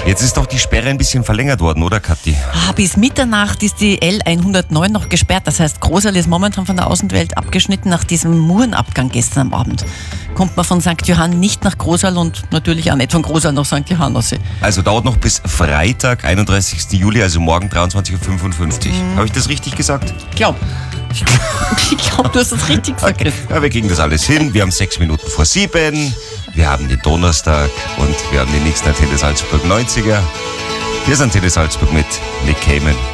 Jetzt ist doch die Sperre ein bisschen verlängert worden, oder Kathi? Bis Mitternacht ist die L109 noch gesperrt. Das heißt, Großerl ist momentan von der Außenwelt abgeschnitten nach diesem Murenabgang gestern am Abend. Kommt man von St. Johann nicht nach Großerl und natürlich auch nicht von Großerl nach St. Johann. Also dauert noch bis Freitag, 31. Juli, also morgen 23.55 Uhr. Habe ich das richtig gesagt? Ich glaube, du hast das richtig gesagt. Okay. Ja, wir kriegen das alles hin. Wir haben 6 Minuten vor 7. Wir haben den Donnerstag und wir haben den nächsten Antenne Salzburg 90er. Wir sind Antenne Salzburg mit Nick Cayman.